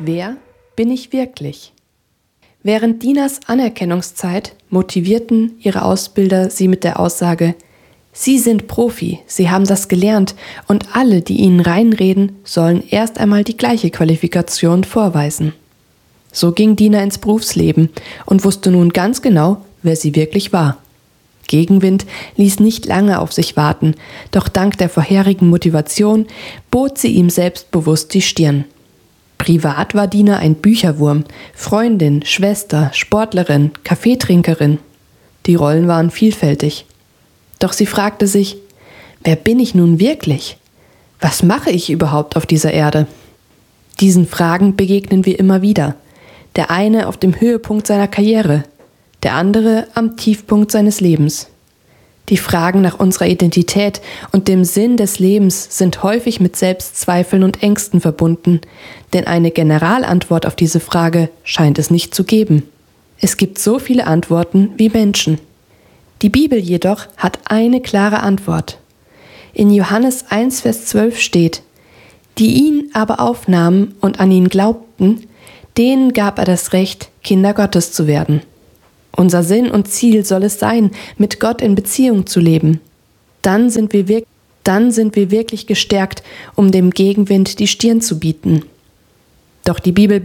Wer bin ich wirklich? Während Dinas Anerkennungszeit motivierten ihre Ausbilder sie mit der Aussage: Sie sind Profi, Sie haben das gelernt und alle, die Ihnen reinreden, sollen erst einmal die gleiche Qualifikation vorweisen. So ging Dina ins Berufsleben und wusste nun ganz genau, wer sie wirklich war. Gegenwind ließ nicht lange auf sich warten, doch dank der vorherigen Motivation bot sie ihm selbstbewusst die Stirn. Privat war Dina ein Bücherwurm, Freundin, Schwester, Sportlerin, Kaffeetrinkerin. Die Rollen waren vielfältig. Doch sie fragte sich: Wer bin ich nun wirklich? Was mache ich überhaupt auf dieser Erde? Diesen Fragen begegnen wir immer wieder. Der eine auf dem Höhepunkt seiner Karriere, der andere am Tiefpunkt seines Lebens. Die Fragen nach unserer Identität und dem Sinn des Lebens sind häufig mit Selbstzweifeln und Ängsten verbunden, denn eine Generalantwort auf diese Frage scheint es nicht zu geben. Es gibt so viele Antworten wie Menschen. Die Bibel jedoch hat eine klare Antwort. In Johannes 1, Vers 12 steht: Die ihn aber aufnahmen und an ihn glaubten, denen gab er das Recht, Kinder Gottes zu werden. Unser Sinn und Ziel soll es sein, mit Gott in Beziehung zu leben. Dann sind wir wirklich gestärkt, um dem Gegenwind die Stirn zu bieten. Doch die Bibel